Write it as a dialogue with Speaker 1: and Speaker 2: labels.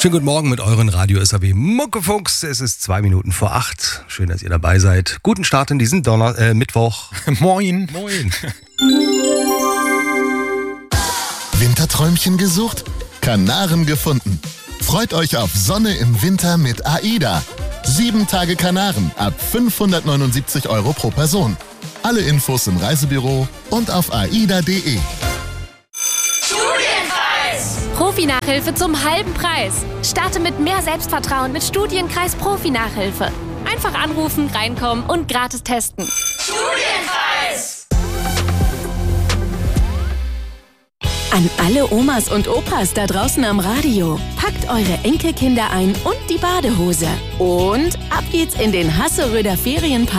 Speaker 1: Schönen guten Morgen mit euren Radio SAW Muckefuchs. Es ist 2 Minuten vor 8. Schön, dass ihr dabei seid. Guten Start in diesen Mittwoch.
Speaker 2: Moin.
Speaker 1: Moin.
Speaker 3: Winterträumchen gesucht? Kanaren gefunden. Freut euch auf Sonne im Winter mit AIDA. 7 Tage Kanaren ab 579 € pro Person. Alle Infos im Reisebüro und auf aida.de.
Speaker 4: Profi-Nachhilfe zum halben Preis. Starte mit mehr Selbstvertrauen mit Studienkreis Profi-Nachhilfe. Einfach anrufen, reinkommen und gratis testen.
Speaker 5: Studienkreis!
Speaker 6: An alle Omas und Opas da draußen am Radio. Packt eure Enkelkinder ein und die Badehose. Und ab geht's in den Hasseröder Ferienpark.